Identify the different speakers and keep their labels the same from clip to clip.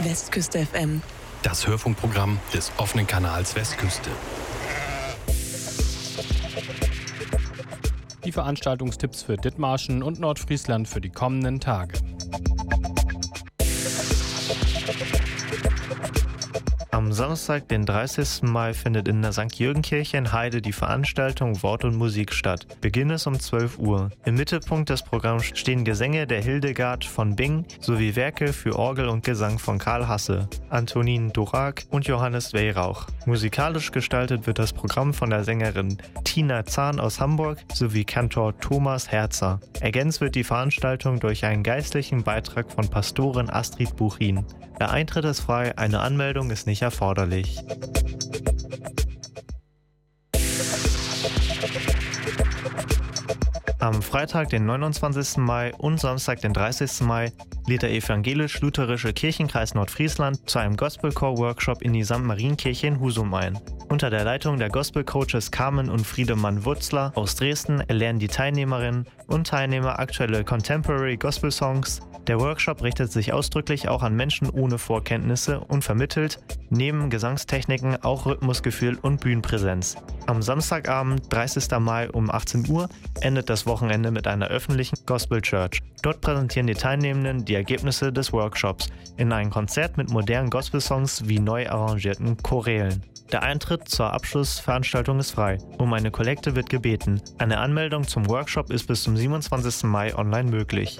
Speaker 1: Westküste FM.
Speaker 2: Das Hörfunkprogramm des offenen Kanals Westküste.
Speaker 3: Die Veranstaltungstipps für Dithmarschen und Nordfriesland für die kommenden Tage.
Speaker 4: Am Samstag, den 30. Mai, findet in der St. Jürgen-Kirche in Heide die Veranstaltung Wort und Musik statt. Beginn ist um 12 Uhr. Im Mittelpunkt des Programms stehen Gesänge der Hildegard von Bing sowie Werke für Orgel und Gesang von Karl Hasse, Antonin Dvorak und Johannes Weyrauch. Musikalisch gestaltet wird das Programm von der Sängerin Tina Zahn aus Hamburg sowie Kantor Thomas Herzer. Ergänzt wird die Veranstaltung durch einen geistlichen Beitrag von Pastorin Astrid Buchin. Der Eintritt ist frei, eine Anmeldung ist nicht erforderlich. Am Freitag, den 29. Mai und Samstag, den 30. Mai, lädt der Evangelisch-Lutherische Kirchenkreis Nordfriesland zu einem Gospelchor-Workshop in die St. Marienkirche in Husum ein. Unter der Leitung der Gospelcoaches Carmen und Friedemann Wurzler aus Dresden erlernen die Teilnehmerinnen und Teilnehmer aktuelle Contemporary Gospel Songs. Der Workshop richtet sich ausdrücklich auch an Menschen ohne Vorkenntnisse und vermittelt neben Gesangstechniken auch Rhythmusgefühl und Bühnenpräsenz. Am Samstagabend, 30. Mai um 18 Uhr, endet das Wochenende mit einer öffentlichen Gospel Church. Dort präsentieren die Teilnehmenden die Ergebnisse des Workshops in einem Konzert mit modernen Gospel-Songs wie neu arrangierten Chorälen. Der Eintritt zur Abschlussveranstaltung ist frei. Um eine Kollekte wird gebeten. Eine Anmeldung zum Workshop ist bis zum 27. Mai online möglich.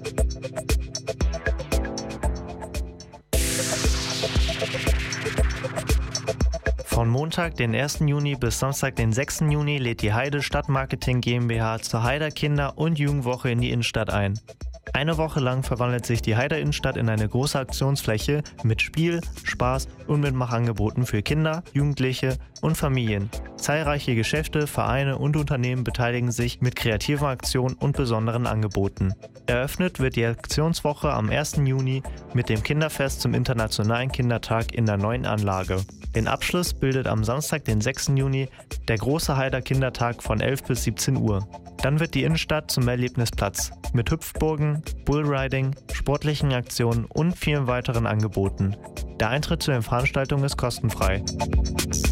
Speaker 4: Von Montag, den 1. Juni bis Samstag, den 6. Juni lädt die Heide Stadtmarketing GmbH zur Heider Kinder- und Jugendwoche in die Innenstadt ein. Eine Woche lang verwandelt sich die Heider Innenstadt in eine große Aktionsfläche mit Spiel, Spaß und Mitmachangeboten für Kinder, Jugendliche und Familien. Zahlreiche Geschäfte, Vereine und Unternehmen beteiligen sich mit kreativen Aktionen und besonderen Angeboten. Eröffnet wird die Aktionswoche am 1. Juni mit dem Kinderfest zum Internationalen Kindertag in der neuen Anlage. Den Abschluss bildet am Samstag, den 6. Juni, der große Heider Kindertag von 11 bis 17 Uhr. Dann wird die Innenstadt zum Erlebnisplatz mit Hüpfburgen, Bullriding, sportlichen Aktionen und vielen weiteren Angeboten. Der Eintritt zu den Veranstaltungen ist kostenfrei.